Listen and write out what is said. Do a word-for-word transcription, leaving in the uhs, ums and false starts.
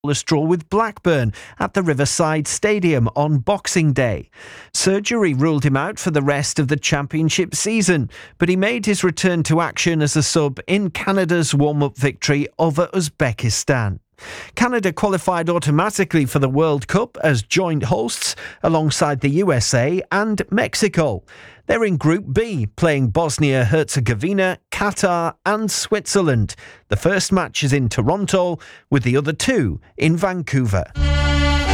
scoreless draw with Blackburn at the Riverside Stadium on Boxing Day. Surgery ruled him out for the rest of the championship season, but he made his return to action as a sub in Canada's warm-up victory over Uzbekistan. Canada qualified automatically for the World Cup as joint hosts alongside the U S A and Mexico. They're in Group B, playing Bosnia-Herzegovina, Qatar and Switzerland. The first match is in Toronto, with the other two in Vancouver.